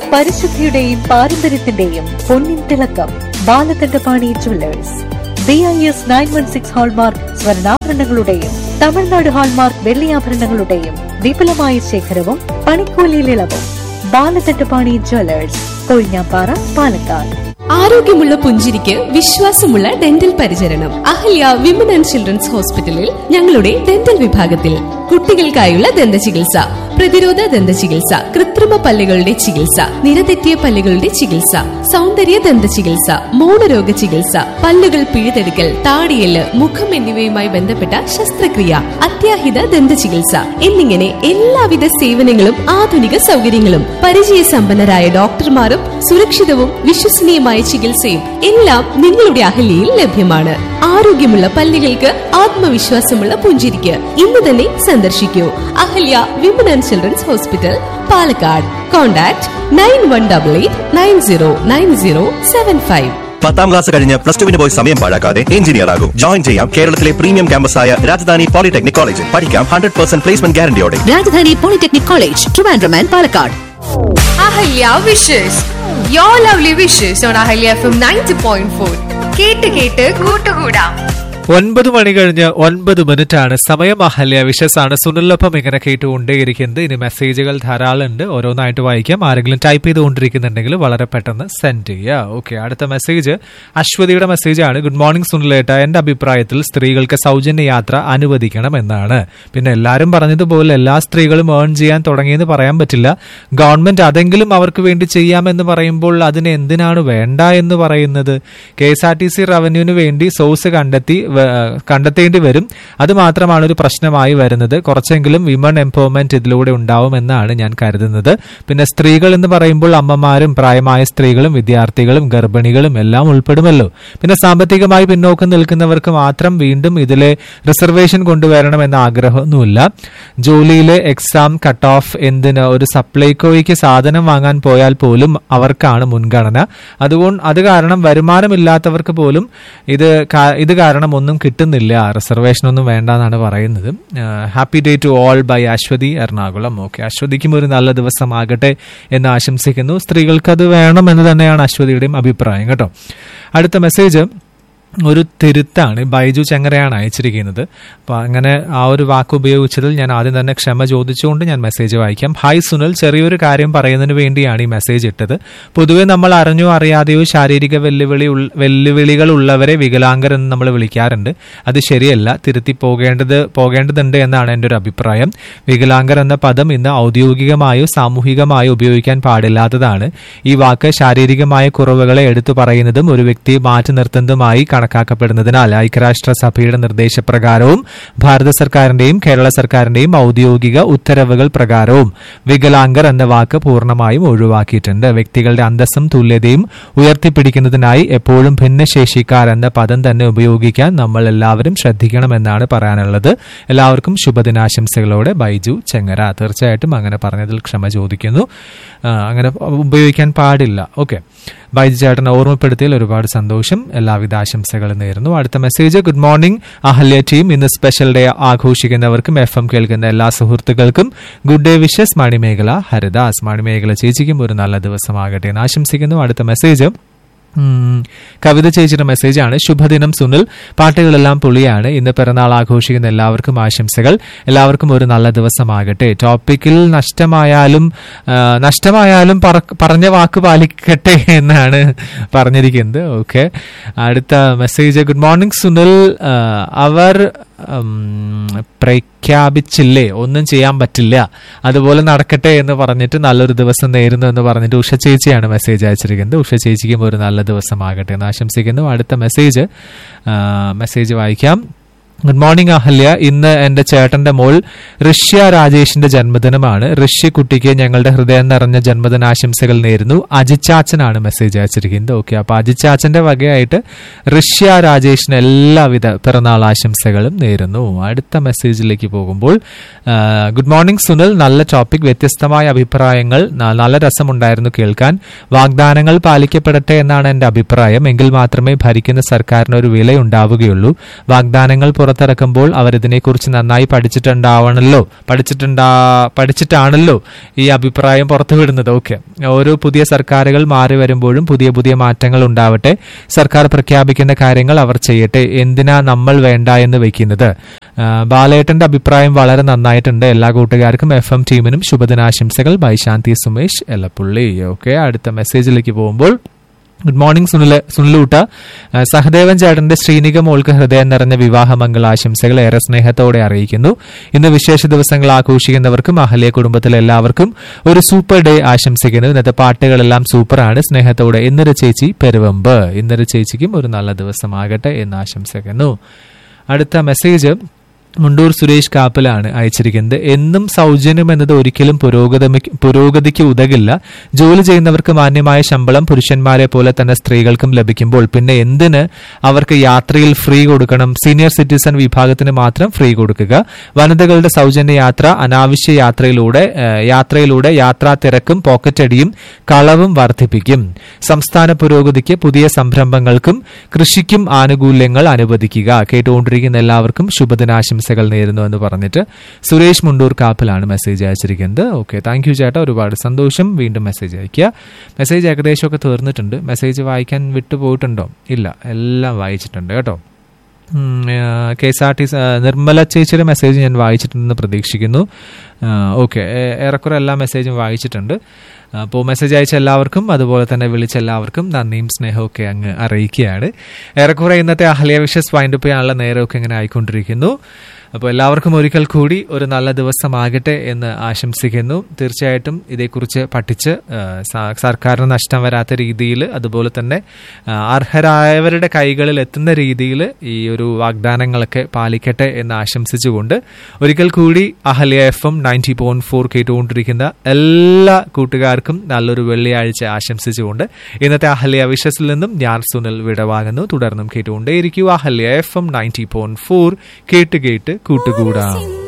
പരിശുദ്ധിയുടെയും പാരമ്പര്യത്തിന്റെയും പൊന്നിൻ തിളക്കം. Balakandapani jewellers. BIS 916 hallmark സ്വർണ്ണാഭരണങ്ങളുടെയും Tamil Nadu hallmark വെള്ളിയാഭരണങ്ങളുടെയും വിപുലമായ ശേഖരവും പണിക്കൂലിയിൽ ഇളവും. ബാലകണ്ഠപാണി ജുവല്ലേഴ്സ്, കൊഴിഞ്ഞാപ്പാറ, പാലക്കാട്. ആരോഗ്യമുള്ള പുഞ്ചിരിക്ക് വിശ്വാസമുള്ള ഡെന്റൽ പരിചരണം. അഹല്യ വിമൻ ആൻഡ് ചിൽഡ്രൻസ് ഹോസ്പിറ്റലിൽ ഞങ്ങളുടെ ഡെന്റൽ വിഭാഗത്തിൽ കുട്ടികൾക്കായുള്ള ദന്ത ചികിത്സ, പ്രതിരോധ ദന്ത ചികിത്സ, കൃത്രിമ പല്ലുകളുടെ ചികിത്സ, നിരതെറ്റിയ പല്ലുകളുടെ ചികിത്സ, സൗന്ദര്യ ദന്ത ചികിത്സ, മൗനരോഗ ചികിത്സ, പല്ലുകൾ പിഴുതെടുക്കൽ, താടിയെല്ല്, മുഖം എന്നിവയുമായി ബന്ധപ്പെട്ട ശസ്ത്രക്രിയ, അത്യാഹിത ദന്ത ചികിത്സ എന്നിങ്ങനെ എല്ലാവിധ സേവനങ്ങളും ആധുനിക സൗകര്യങ്ങളും പരിചയസമ്പന്നരായ ഡോക്ടർമാരും സുരക്ഷിതവും വിശ്വസനീയമായ ചികിത്സയും എല്ലാം നിങ്ങളുടെ അഹല്യയിൽ ലഭ്യമാണ്. ആരോഗ്യമുള്ള പല്ലുകൾക്ക് ആത്മവിശ്വാസമുള്ള പുഞ്ചിരിക്ക് ഇന്ന് തന്നെ സന്ദർശിക്കൂ. Ahalya women and children's hospital, Palakkad. Contact 9188909075. 10ാം class കഴിഞ്ഞ് +2 പോയി സമയം പാഴാക്കാതെ എഞ്ചിനീയർ ആകും. ജോയിൻ ചെയ്യാം കേരളത്തിലെ പ്രീമിയം ക്യാമ്പസായ രാജധാനി പോളിടെക്നിക് കോളേജിൽ. പഠിക്കാം 100% placement ഗ്യാരണ്ടിയോടെ. Rajdhani polytechnic college, Trivandrum and Palakkad. Ahalya wishes, your lovely wishes on Ahalya FM 90.4. കേട്ട് കൂട്ടുകൂടാം. 9 മണി കഴിഞ്ഞ് 9 ആണ് സമയം. അഹല്യ വിഷസാണ് സുനിലൊപ്പം ഇങ്ങനെ കേട്ടുകൊണ്ടേയിരിക്കുന്നത്. ഇനി മെസ്സേജുകൾ ധാരാളം ഉണ്ട്, ഓരോന്നായിട്ട് വായിക്കാം. ആരെങ്കിലും ടൈപ്പ് ചെയ്തുകൊണ്ടിരിക്കുന്നുണ്ടെങ്കിൽ വളരെ പെട്ടെന്ന് സെൻഡ് ചെയ്യുക. ഓക്കെ, അടുത്ത മെസ്സേജ് അശ്വതിയുടെ മെസ്സേജാണ്. ഗുഡ് മോർണിംഗ് സുനിലേട്ട, എന്റെ അഭിപ്രായത്തിൽ സ്ത്രീകൾക്ക് സൗജന്യ യാത്ര അനുവദിക്കണം എന്നാണ്. പിന്നെ എല്ലാവരും പറഞ്ഞതുപോലെ എല്ലാ സ്ത്രീകളും ഏൺ ചെയ്യാൻ തുടങ്ങിയെന്ന് പറയാൻ പറ്റില്ല. ഗവൺമെന്റ് അതെങ്കിലും അവർക്ക് വേണ്ടി ചെയ്യാമെന്ന് പറയുമ്പോൾ അതിന് എന്തിനാണ് വേണ്ട എന്ന് പറയുന്നത്? KSRTC റവന്യൂവിന് വേണ്ടി സോഴ്സ് കണ്ടെത്തേണ്ടി വരും. അത് മാത്രമാണ് ഒരു പ്രശ്നമായി വരുന്നത്. കുറച്ചെങ്കിലും വിമൺ എംപവർമെന്റ് ഇതിലൂടെ ഉണ്ടാവുമെന്നാണ് ഞാൻ കരുതുന്നത്. പിന്നെ സ്ത്രീകൾ എന്ന് പറയുമ്പോൾ അമ്മമാരും പ്രായമായ സ്ത്രീകളും വിദ്യാർത്ഥികളും ഗർഭിണികളും എല്ലാം ഉൾപ്പെടുമല്ലോ. പിന്നെ സാമ്പത്തികമായി പിന്നോക്കം നിൽക്കുന്നവർക്ക് മാത്രം വീണ്ടും ഇതിലെ റിസർവേഷൻ കൊണ്ടുവരണമെന്ന ആഗ്രഹമൊന്നുമില്ല. ജോലിയിലെ എക്സാം കട്ട് ഓഫ് എന്തിന്? ഒരു സപ്ലൈകോയ്ക്ക് സാധനം വാങ്ങാൻ പോയാൽ പോലും അവർക്കാണ് മുൻഗണന. അത് കാരണം വരുമാനമില്ലാത്തവർക്ക് പോലും ഇത് കാരണം ഒന്നും കിട്ടുന്നില്ല. റിസർവേഷൻ ഒന്നും വേണ്ടെന്നാണ് പറയുന്നത്. Happy day to all by Aswathy, Ernakulam. Okay, അശ്വതിക്കും ഒരു നല്ല ദിവസം ആകട്ടെ എന്ന് ആശംസിക്കുന്നു. സ്ത്രീകൾക്ക് അത് വേണം എന്ന് തന്നെയാണ് അശ്വതിയുടെയും അഭിപ്രായം കേട്ടോ. അടുത്ത മെസ്സേജ് ഒരു തിരുത്താണ്. ബൈജു ചെങ്ങരയാണ് അയച്ചിരിക്കുന്നത്. അപ്പോൾ അങ്ങനെ ആ ഒരു വാക്ക് ഉപയോഗിച്ചതിൽ ഞാൻ ആദ്യം തന്നെ ക്ഷമ ചോദിച്ചുകൊണ്ട് ഞാൻ മെസ്സേജ് വായിക്കാം. ഹായ് സുനിൽ, ചെറിയൊരു കാര്യം പറയുന്നതിന് വേണ്ടിയാണ് ഈ മെസ്സേജ് ഇട്ടത്. പൊതുവെ നമ്മൾ അറിഞ്ഞോ അറിയാതെയോ ശാരീരിക വെല്ലുവിളികൾ ഉള്ളവരെ വികലാംഗർ എന്ന് നമ്മൾ വിളിക്കാറുണ്ട്. അത് ശരിയല്ല, തിരുത്തി പോകേണ്ടതുണ്ട് എന്നാണ് എൻ്റെ ഒരു അഭിപ്രായം. വികലാംഗർ എന്ന പദം ഇന്ന് ഔദ്യോഗികമായോ സാമൂഹികമായോ ഉപയോഗിക്കാൻ പാടില്ലാത്തതാണ്. ഈ വാക്ക് ശാരീരികമായ കുറവുകളെ എടുത്തു പറയുന്നതും ഒരു വ്യക്തിയെ മാറ്റി നിർത്തുന്നതുമായി കണക്കാക്കപ്പെടുന്നതിനാൽ ഐക്യരാഷ്ട്രസഭയുടെ നിർദ്ദേശപ്രകാരവും ഭാരത സർക്കാരിന്റെയും കേരള സർക്കാരിന്റെയും ഔദ്യോഗിക ഉത്തരവുകൾ പ്രകാരവും വികലാംഗർ എന്ന വാക്ക് പൂർണ്ണമായും ഒഴിവാക്കിയിട്ടുണ്ട്. വ്യക്തികളുടെ അന്തസ്സും തുല്യതയും ഉയർത്തിപ്പിടിക്കുന്നതിനായി എപ്പോഴും ഭിന്നശേഷിക്കാർ എന്ന പദം തന്നെ ഉപയോഗിക്കാൻ നമ്മൾ എല്ലാവരും ശ്രദ്ധിക്കണമെന്നാണ് പറയാനുള്ളത്. എല്ലാവർക്കും ശുഭദിനാശംസകളോടെ ബൈജു ചെങ്ങര. തീർച്ചയായിട്ടും അങ്ങനെ പറഞ്ഞതിൽ ക്ഷമ ചോദിക്കുന്നു. അങ്ങനെ ഉപയോഗിക്കാൻ പാടില്ല. ഓക്കെ, ബൈജു ചേട്ടനെ ഓർമ്മപ്പെടുത്തിയതിൽ ഒരുപാട് സന്തോഷം. എല്ലാവിധ ആശംസകളും നേരുന്നു. അടുത്ത message. Good morning Ahalya team. ഇന്ന് സ്പെഷ്യൽ ഡേ ആഘോഷിക്കുന്നവർക്കും FM കേൾക്കുന്ന എല്ലാ സുഹൃത്തുക്കൾക്കും good day wishes. Manimekalai Haridas. Manimekalai ചേച്ചിക്കും ഒരു നല്ല ദിവസമാകട്ടെ എന്ന് ആശംസിക്കുന്നു. അടുത്ത മെസ്സേജ് കവിത ചേച്ചിയുടെ മെസ്സേജാണ്. ശുഭദിനം സുനിൽ, പാട്ടുകളെല്ലാം പൊളിയാണ്. ഇന്ന് പിറന്നാൾ ആഘോഷിക്കുന്ന എല്ലാവർക്കും ആശംസകൾ. എല്ലാവർക്കും ഒരു നല്ല ദിവസമാകട്ടെ. ടോപ്പിക്കിൽ നഷ്ടമായാലും പറഞ്ഞ വാക്ക് പാലിക്കട്ടെ എന്നാണ് പറഞ്ഞിരിക്കുന്നത്. ഓക്കെ, അടുത്ത മെസ്സേജ്. ഗുഡ് മോർണിംഗ് സുനിൽ, അവർ പ്രഖ്യാപിച്ചില്ലേ, ഒന്നും ചെയ്യാൻ പറ്റില്ല, അതുപോലെ നടക്കട്ടെ എന്ന് പറഞ്ഞിട്ട് നല്ലൊരു ദിവസം നേരുന്നു എന്ന് പറഞ്ഞിട്ട് ഉഷ ചേച്ചിയാണ് മെസ്സേജ് അയച്ചിരിക്കുന്നത്. ഉഷ ചേച്ചിക്കും ഒരു നല്ല ദിവസമാകട്ടെ എന്ന് ആശംസിക്കുന്നു. അടുത്ത മെസ്സേജ് വായിക്കാം. Good morning Ahalya. ഇന്ന് എന്റെ ചേട്ടന്റെ മോൾ ഋഷ്യ രാജേഷിന്റെ ജന്മദിനമാണ്. ഋഷ്യക്കുട്ടിക്ക് ഞങ്ങളുടെ ഹൃദയം നിറഞ്ഞ ജന്മദിനാശംസകൾ നേരുന്നു. അജിച്ചാച്ചനാണ് മെസ്സേജ് അയച്ചിരിക്കുന്നത്. ഓക്കെ, അപ്പൊ അജിച്ചാച്ചന്റെ വകയായിട്ട് ഋഷ്യ രാജേഷിന് എല്ലാവിധ പിറന്നാൾ ആശംസകളും നേരുന്നു. അടുത്ത മെസ്സേജിലേക്ക് പോകുമ്പോൾ, ഗുഡ് മോർണിംഗ് സുനിൽ, നല്ല ടോപ്പിക്, വ്യത്യസ്തമായ അഭിപ്രായങ്ങൾ, നല്ല രസമുണ്ടായിരുന്നു കേൾക്കാൻ. വാഗ്ദാനങ്ങൾ പാലിക്കപ്പെടട്ടെ എന്നാണ് എന്റെ അഭിപ്രായം. എങ്കിൽ മാത്രമേ ഭരിക്കുന്ന സർക്കാരിന് ഒരു വിലയുണ്ടാവുകയുള്ളൂ. വാഗ്ദാനങ്ങൾ പുറത്തിറക്കുമ്പോൾ അവരിതിനെക്കുറിച്ച് നന്നായി പഠിച്ചിട്ടാണല്ലോ ഈ അഭിപ്രായം പുറത്തുവിടുന്നത്. ഓക്കെ, ഓരോ പുതിയ സർക്കാരുകൾ മാറി വരുമ്പോഴും പുതിയ പുതിയ മാറ്റങ്ങൾ ഉണ്ടാവട്ടെ. സർക്കാർ പ്രഖ്യാപിക്കുന്ന കാര്യങ്ങൾ അവർ ചെയ്യട്ടെ. എന്തിനാ നമ്മൾ വേണ്ട എന്ന് വെക്കുന്നത്? ബാലേട്ടന്റെ അഭിപ്രായം വളരെ നന്നായിട്ടുണ്ട്. എല്ലാ കൂട്ടുകാർക്കും FM ടീമിനും ശുഭദിനാശംസകൾ. By Shanti Sumesh Elappully. Okay, അടുത്ത മെസ്സേജിലേക്ക് പോകുമ്പോൾ, ഗുഡ് മോർണിംഗ് സുനിലൂട്ട. സഹദേവൻ ചേട്ടന്റെ ശ്രീനിക മോൾക്ക് ഹൃദയം നിറഞ്ഞ വിവാഹമംഗളാശംസകൾ ഏറെ സ്നേഹത്തോടെ അറിയിക്കുന്നു. ഇന്ന് വിശേഷ ദിവസങ്ങൾ ആഘോഷിക്കുന്നവർക്കും അഹല്യ കുടുംബത്തിലെ എല്ലാവർക്കും ഒരു സൂപ്പർ ഡേ ആശംസിക്കുന്നു. ഇന്നത്തെ പാട്ടുകളെല്ലാം സൂപ്പറാണ്. സ്നേഹത്തോടെ ഇന്നൊരു ചേച്ചി പെരുവമ്പ്. ഇന്നൊരു ചേച്ചിക്കും ഒരു നല്ല ദിവസമാകട്ടെ എന്ന് ആശംസിക്കുന്നു. അടുത്ത മെസ്സേജ് മുണ്ടൂർ സുരേഷ് കാപ്പിലാണ് അയച്ചിരിക്കുന്നത്. എന്നും സൗജന്യം എന്നത് ഒരിക്കലും പുരോഗതിക്ക് ഉതകില്ല. ജോലി ചെയ്യുന്നവർക്ക് മാന്യമായ ശമ്പളം പുരുഷന്മാരെ പോലെ തന്നെ സ്ത്രീകൾക്കും ലഭിക്കുമ്പോൾ പിന്നെ എന്തിന് അവർക്ക് യാത്രയിൽ ഫ്രീ കൊടുക്കണം? സീനിയർ സിറ്റിസൺ വിഭാഗത്തിന് മാത്രം ഫ്രീ കൊടുക്കുക. വനിതകളുടെ സൗജന്യ യാത്ര അനാവശ്യ യാത്രയിലൂടെ യാത്രാ തിരക്കും പോക്കറ്റടിയും കളവും വർദ്ധിപ്പിക്കും. സംസ്ഥാന പുരോഗതിക്ക് പുതിയ സംരംഭങ്ങൾക്കും കൃഷിക്കും ആനുകൂല്യങ്ങൾ അനുവദിക്കുക. കേട്ടുകൊണ്ടിരിക്കുന്ന എല്ലാവർക്കും ശുഭദിനാശംസകൾ നേരുന്നു എന്ന് പറഞ്ഞിട്ട് സുരേഷ് മുണ്ടൂർ കാപ്പിലാണ് മെസ്സേജ് അയച്ചിരിക്കുന്നത്. ഓക്കെ, താങ്ക് യു ചേട്ടാ, ഒരുപാട് സന്തോഷം. വീണ്ടും മെസ്സേജ് അയക്കുക. മെസ്സേജ് ഏകദേശമൊക്കെ തീർന്നിട്ടുണ്ട്. മെസ്സേജ് വായിക്കാൻ വിട്ടുപോയിട്ടുണ്ടോ? ഇല്ല, എല്ലാം വായിച്ചിട്ടുണ്ട് കേട്ടോ. KSRTC നിർമ്മല ചേച്ചിയുടെ മെസ്സേജ് ഞാൻ വായിച്ചിട്ടുണ്ടെന്ന് പ്രതീക്ഷിക്കുന്നു. ഓക്കെ, ഏറെക്കുറെ എല്ലാ മെസ്സേജും വായിച്ചിട്ടുണ്ട്. അപ്പോൾ മെസ്സേജ് അയച്ച എല്ലാവർക്കും അതുപോലെ തന്നെ വിളിച്ച എല്ലാവർക്കും നന്ദിയും സ്നേഹവും ഒക്കെ അങ്ങ് അറിയിക്കുകയാണ്. ഏറെക്കുറെ ഇന്നത്തെ അഹല്യ വിഷസ് വൈൻഡപ്പ് ചെയ്യാനുള്ള നേരമൊക്കെ ഇങ്ങനെ ആയിക്കൊണ്ടിരിക്കുന്നു. അപ്പോൾ എല്ലാവർക്കും ഒരിക്കൽ കൂടി ഒരു നല്ല ദിവസമാകട്ടെ എന്ന് ആശംസിക്കുന്നു. തീർച്ചയായിട്ടും ഇതേക്കുറിച്ച് പഠിച്ച് സർക്കാരിന് നഷ്ടം വരാത്ത രീതിയിൽ, അതുപോലെ തന്നെ അർഹരായവരുടെ കൈകളിൽ എത്തുന്ന രീതിയിൽ ഈ ഒരു വാഗ്ദാനങ്ങളൊക്കെ പാലിക്കട്ടെ എന്ന് ആശംസിച്ചുകൊണ്ട് ഒരിക്കൽ കൂടി അഹല്യ FM 90.4 കേട്ടുകൊണ്ടിരിക്കുന്ന എല്ലാ കൂട്ടുകാർക്കും നല്ലൊരു വെള്ളിയാഴ്ച ആശംസിച്ചുകൊണ്ട് ഇന്നത്തെ അഹല്യ വിഷസിൽ നിന്നും ഞാൻ സുനിൽ വിടവാങ്ങുന്നു. തുടർന്നും കേട്ടുകൊണ്ടേയിരിക്കും അഹല്യ FM 90.4 കേട്ട് കൂട്ടുകൂടാം.